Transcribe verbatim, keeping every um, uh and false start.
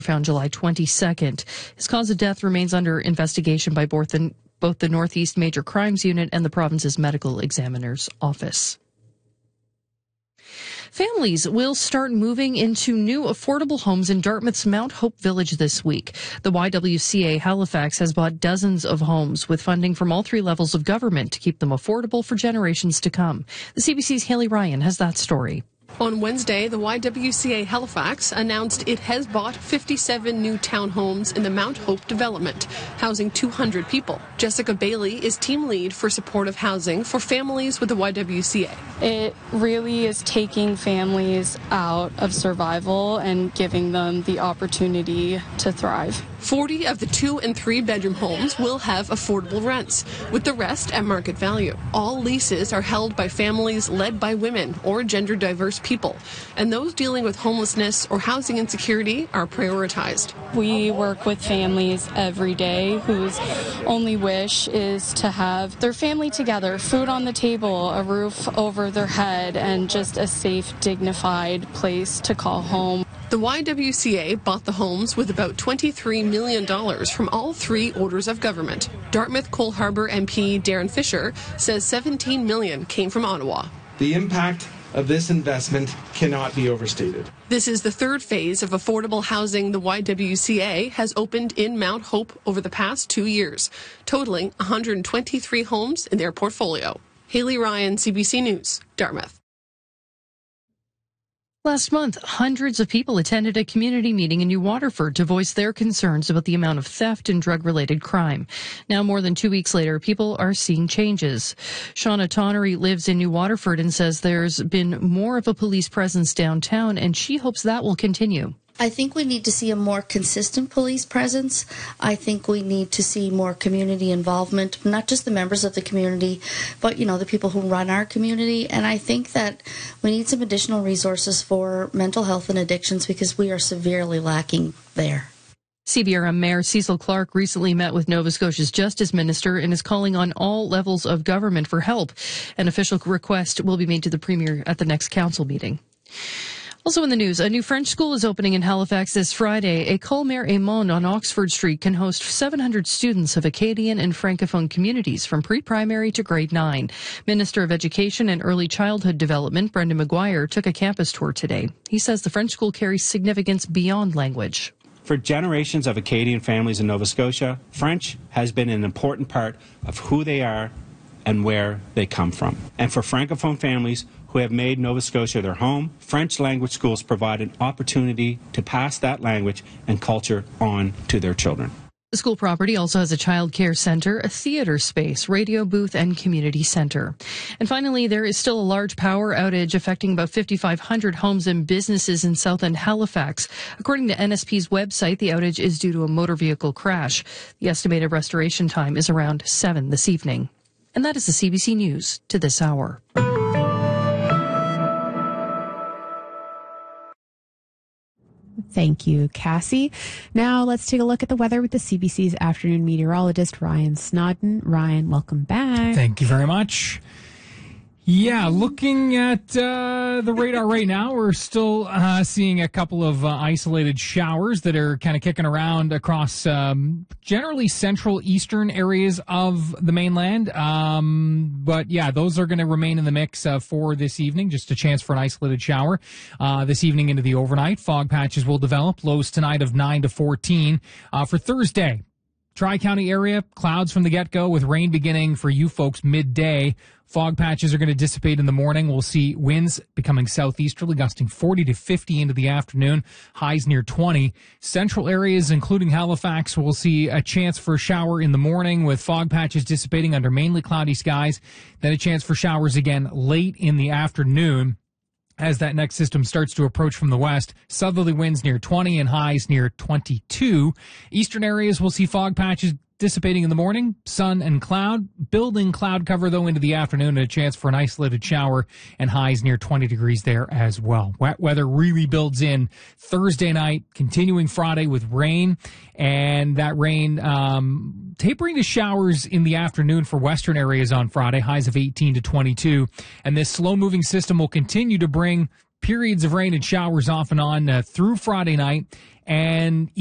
found July twenty-second. His cause of death remains under investigation by both the, both the Northeast Major Crimes Unit and the province's Medical Examiner's Office. Families will start moving into new affordable homes in Dartmouth's Mount Hope Village this week. The Y W C A Halifax has bought dozens of homes with funding from all three levels of government to keep them affordable for generations to come. The C B C's Haley Ryan has that story. On Wednesday, the Y W C A Halifax announced it has bought fifty-seven new townhomes in the Mount Hope development, housing two hundred people. Jessica Bailey is team lead for supportive housing for families with the Y W C A. It really is taking families out of survival and giving them the opportunity to thrive. forty of the two and three bedroom homes will have affordable rents, with the rest at market value. All leases are held by families led by women or gender diverse people, and those dealing with homelessness or housing insecurity are prioritized. We work with families every day whose only wish is to have their family together, food on the table, a roof over their head, and just a safe, dignified place to call home. The Y W C A bought the homes with about twenty-three million dollars from all three orders of government. Dartmouth Cole Harbour M P Darren Fisher says seventeen million dollars came from Ottawa. The impact of this investment cannot be overstated. This is the third phase of affordable housing the Y W C A has opened in Mount Hope over the past two years, totaling one hundred twenty-three homes in their portfolio. Haley Ryan, C B C News, Dartmouth. Last month, hundreds of people attended a community meeting in New Waterford to voice their concerns about the amount of theft and drug-related crime. Now, more than two weeks later, people are seeing changes. Shauna Tonnery lives in New Waterford and says there's been more of a police presence downtown, and she hopes that will continue. I think we need to see a more consistent police presence. I think we need to see more community involvement, not just the members of the community, but, you know, the people who run our community. And I think that we need some additional resources for mental health and addictions because we are severely lacking there. C B R M Mayor Cecil Clark recently met with Nova Scotia's Justice Minister and is calling on all levels of government for help. An official request will be made to the Premier at the next council meeting. Also in the news, a new French school is opening in Halifax this Friday. École Mère Aymon on Oxford Street can host seven hundred students of Acadian and Francophone communities from pre-primary to grade nine. Minister of Education and Early Childhood Development, Brendan Maguire, took a campus tour today. He says the French school carries significance beyond language. For generations of Acadian families in Nova Scotia, French has been an important part of who they are and where they come from. And for Francophone families who have made Nova Scotia their home, French language schools provide an opportunity to pass that language and culture on to their children. The school property also has a child care center, a theater space, radio booth, and community center. And finally, there is still a large power outage affecting about fifty-five hundred homes and businesses in South End Halifax. According to N S P's website, the outage is due to a motor vehicle crash. The estimated restoration time is around seven this evening. And that is the C B C News to this hour. Thank you, Cassie. Now let's take a look at the weather with the C B C's afternoon meteorologist, Ryan Snodden. Ryan, welcome back. Thank you very much. Yeah, looking at uh, the radar right now, we're still uh, seeing a couple of uh, isolated showers that are kind of kicking around across um, generally central eastern areas of the mainland. Um, but yeah, those are going to remain in the mix uh, for this evening, just a chance for an isolated shower. Uh, this evening into the overnight, fog patches will develop, lows tonight of nine to fourteen. Uh, for Thursday, Tri-County area, clouds from the get-go with rain beginning for you folks midday. Fog patches are going to dissipate in the morning. We'll see winds becoming southeasterly, gusting forty to fifty into the afternoon, highs near twenty. Central areas, including Halifax, will see a chance for a shower in the morning with fog patches dissipating under mainly cloudy skies. Then a chance for showers again late in the afternoon. As that next system starts to approach from the west, southerly winds near twenty and highs near twenty-two. Eastern areas will see fog patches dissipating in the morning, sun and cloud, building cloud cover though into the afternoon, and a chance for an isolated shower and highs near twenty degrees there as well. Wet weather really builds in Thursday night, continuing Friday with rain, and that rain um, tapering to showers in the afternoon for western areas on Friday, highs of eighteen to twenty-two. And this slow-moving system will continue to bring periods of rain and showers off and on uh, through Friday night, and